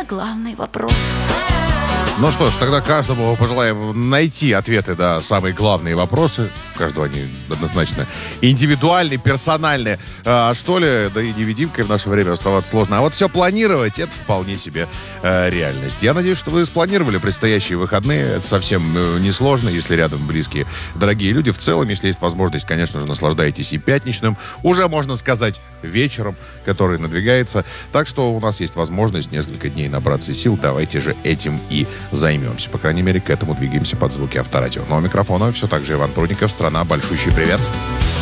главный вопрос. Ну что ж, тогда каждому пожелаем найти ответы на самые главные вопросы. У каждого они однозначно индивидуальные, персональные. Что ли, да и невидимкой в наше время оставаться сложно. А вот все планировать, это вполне себе реальность. Я надеюсь, что вы спланировали предстоящие выходные. Это совсем несложно, если рядом близкие, дорогие люди. В целом, если есть возможность, конечно же, наслаждайтесь и пятничным, уже можно сказать, вечером, который надвигается. Так что у нас есть возможность несколько дней набраться сил. Давайте же этим и займемся. По крайней мере, к этому двигаемся под звуки Авторадио. Но у микрофона все так же Иван Прудников. Страна, большущий привет.